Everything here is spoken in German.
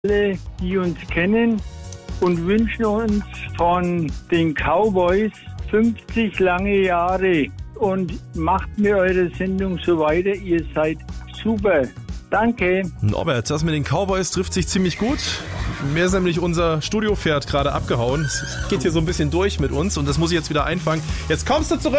alle, die uns kennen, und wünschen uns von den Cowboys 50 lange Jahre. Und macht mir eure Sendung so weiter. Ihr seid super. Danke. Norbert, das mit den Cowboys trifft sich ziemlich gut. Mir ist nämlich unser Studiopferd gerade abgehauen. Es geht hier so ein bisschen durch mit uns und das muss ich jetzt wieder einfangen. Jetzt kommst du zurück.